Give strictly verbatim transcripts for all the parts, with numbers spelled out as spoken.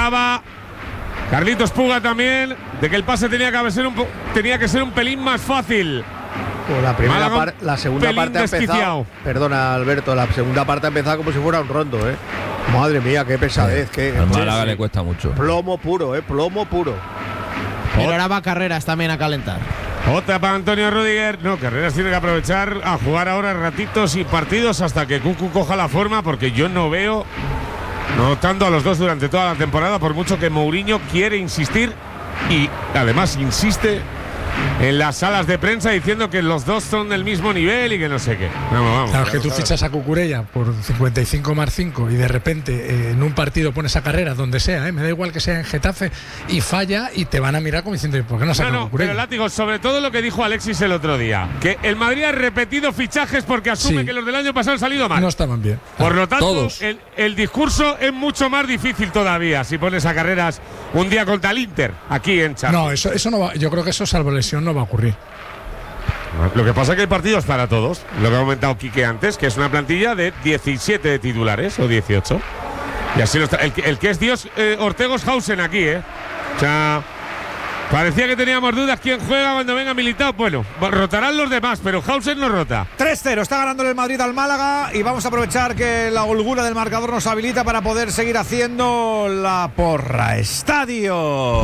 hablaba Carlitos Puga también de que el pase tenía que ser un, tenía que ser un pelín más fácil. Pues la primera par, la segunda parte ha empezado. Perdona, Alberto, la segunda parte ha empezado como si fuera un rondo, ¿eh? Madre mía, qué pesadez, qué. Al Málaga le cuesta mucho. Plomo puro, ¿eh? Plomo puro. Pero ahora va Carreras también a calentar. Otra para Antonio Rüdiger. No, Carreras tiene que aprovechar a jugar ahora ratitos y partidos hasta que Cucu coja la forma, porque yo no veo notando a los dos durante toda la temporada, por mucho que Mourinho quiere insistir y además insiste en las salas de prensa diciendo que los dos son del mismo nivel y que no sé qué. Vamos, vamos. Claro, que tú fichas a Cucurella por cincuenta y cinco más cinco y de repente eh, en un partido pones a Carreras donde sea, eh, me da igual que sea en Getafe, y falla y te van a mirar como diciendo, ¿por qué no saca no, no, Cucurella? Pero Látigo, sobre todo lo que dijo Alexis el otro día, que el Madrid ha repetido fichajes porque asume Sí. que los del año pasado han salido mal. No estaban bien. Por lo tanto, Todos. el, el discurso es mucho más difícil todavía si pones a Carreras un día contra el Inter, aquí en Champions. No, eso, eso no va, yo creo que eso, salvo lesión, no va a ocurrir. Lo que pasa es que hay partidos para todos. Lo que ha comentado Quique antes, que es una plantilla de diecisiete de titulares o dieciocho. Y así lo está. El, que- el que es Dios, eh, Ortegoshausen aquí, ¿eh? O sea, parecía que teníamos dudas quién juega cuando venga Militao. Bueno, rotarán los demás, pero Hausen no rota. tres cero, está ganando el Madrid al Málaga y vamos a aprovechar que la holgura del marcador nos habilita para poder seguir haciendo la porra. Estadio.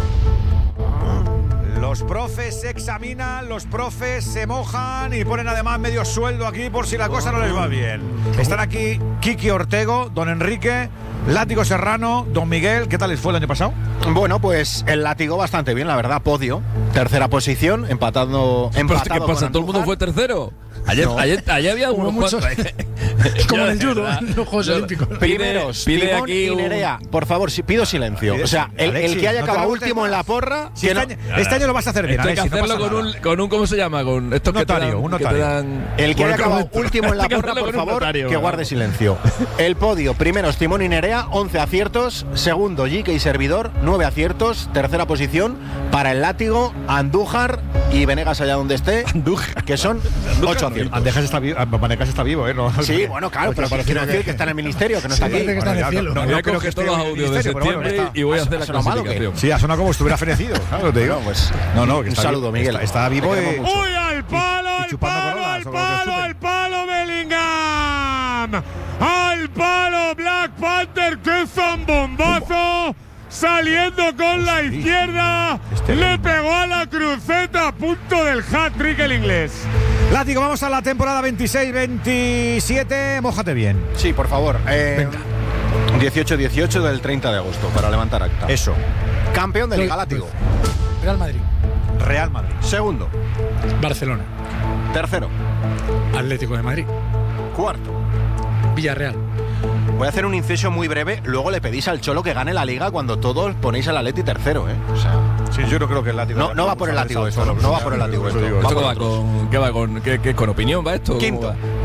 Los profes se examinan, los profes se mojan y ponen además medio sueldo aquí por si la cosa no les va bien. Están aquí Kiki Ortego, don Enrique, Látigo Serrano, don Miguel. ¿Qué tal les fue el año pasado? Bueno, pues el Látigo bastante bien, la verdad. Podio, tercera posición, empatando. empatado ¿Qué con pasa? ¿Todo el mundo Andújar. fue tercero? Ayer, No. ayer, ayer había Hubo unos muchos. cuantos. Como Yo, en el de judo, verdad, en los Juegos yo- Olímpicos. Primeros, Pide Timón aquí y un- Nerea. Por favor, si, pido silencio. Pide O sea, silencio. el, el Alexis, que haya no te acabado aguantes último en más. la porra. Si que este, no- año, este año lo vas a hacer bien, Esto hay que Alexis, no hacerlo pasa con nada. un, con un, ¿cómo se llama? Con estos que te Notario, dan, un que te notario. dan- El que Con haya acabado correcto. último en la Hay que porra, hacerlo por con un favor, notario, que vamos. guarde silencio. El podio, primeros Timón y Nerea, once aciertos. Segundo, Jique y Servidor, nueve aciertos. Tercera posición para el Látigo, Andújar y Venegas allá donde esté, Andújar. que son ocho aciertos. Andejas está vivo, Vanegas está vivo, ¿eh? No, Sí, bueno, claro, pero quiero decir que está en el ministerio, que no está aquí. Parece que está en el Bueno, ya, cielo. no, Voy no a creo que coger esté todos en los el audios de ministerio, pero bueno, septiembre está- y voy a ¿ha- hacer la ha sonado mal o qué? clasificación. Sí, ha sonado como si estuviera fenecido, ¿sabes? Te digo. No, pues, no, no, que un está saludo, vivo, Miguel. Está, está vivo Te y. queremos mucho. ¡Uy, al palo, Y al chupando palo, coronas, al o lo que palo, chupen. al palo, Bellingham! ¡Al palo, Black Panther! ¡Qué zambombazo! Saliendo con la izquierda, Este le Bellingham. pegó a la cruceta a punto del hat-trick el inglés. Látigo, vamos a la temporada veintiséis veintisiete. Mójate bien. Sí, por favor. Eh, dieciocho dieciocho del treinta de agosto, para levantar acta. Eso. Campeón de Liga Látigo. Real Madrid, Real Madrid. Segundo. Barcelona, Tercero. Atlético de Madrid, Cuarto. Villarreal. Voy a hacer un inciso muy breve. Luego le pedís al Cholo que gane la Liga cuando todos ponéis al Atleti tercero, ¿eh? O sea, Sí, yo no creo que el látigo. no, no va por el látigo esto. No, no va por el látigo esto. ¿Esto Va qué por va otros. con, qué va con, qué, qué- con opinión va esto? ¿Cómo Quinto.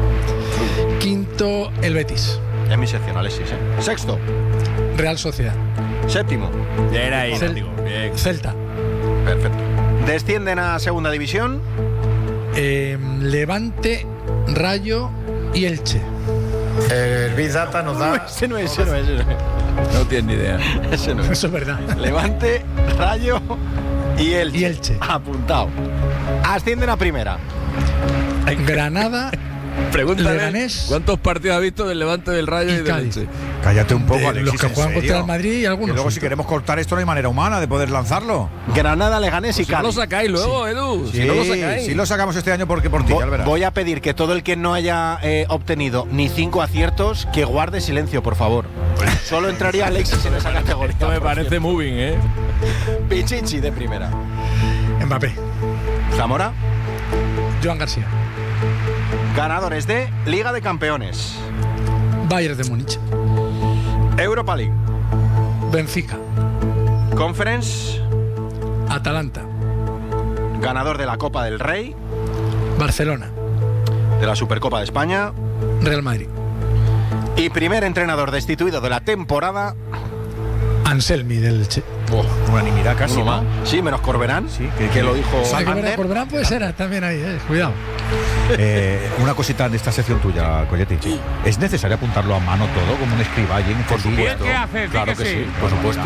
va? Quinto, el Betis. Es mi sección, Alexis, ¿eh? Sexto. Real Sociedad. Séptimo. Bien ahí, Cel- Látigo, bien. Celta. Perfecto. Descienden a segunda división. eh, Levante, Rayo y Elche. El Big Data nos da. Ese no es, ese no es. Ese no es. No tienes ni idea. Ese no es. Eso es verdad. Levante, Rayo y Elche. Y Elche. Apuntado. Ascienden a primera. Granada, Pregúntale Leganés cuántos partidos ha visto del Levante, del Rayo y, y del Cádiz. Elche. Cállate un poco, de Alexis. los que ¿en juegan serio? contra el Madrid y Que algunos. luego, si queremos cortar esto, no hay manera humana de poder lanzarlo. Granada, Leganés y Si no lo Cádiz. sacáis luego, Edu. Sí, Si no lo sacáis. sí lo sacamos este año porque por ti, Vo- ya verás. Voy a pedir que todo el que no haya eh, obtenido ni cinco aciertos, que guarde silencio, por favor. Solo entraría Alexis en esa categoría. Esto me por parece cierto. moving, ¿eh? Pichichi de primera. Mbappé, Zamora, Joan García, ganadores de Liga de Campeones, Bayern de Múnich, Europa League, Benfica, Conference, Atalanta, ganador de la Copa del Rey, Barcelona, de la Supercopa de España Real Madrid, y primer entrenador destituido de la temporada. Anselmi del Elche. Unanimidad casi, Uno ¿no? más. Sí, menos Corberán, Sí, que, que- que lo dijo O sea, que Ander. Vera- Corberán puede ser también ahí, eh. Cuidado. Eh, una cosita de esta sección tuya, Colletti. ¿Es necesario apuntarlo a mano todo, como un escriba allí en Bien, ¿qué haces? Di Claro que que sí. sí, por supuesto.